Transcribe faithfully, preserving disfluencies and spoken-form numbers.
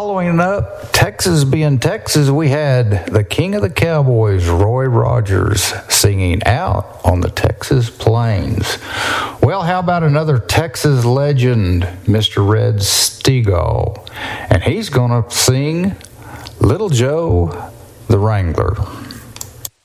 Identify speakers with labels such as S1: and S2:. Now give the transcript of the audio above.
S1: following up, Texas being Texas, we had the king of the Cowboys, Roy Rogers, singing Out on the Texas Plains. Well, how about another Texas legend, Mister Red Steagall? And he's going to sing Little Joe the Wrangler.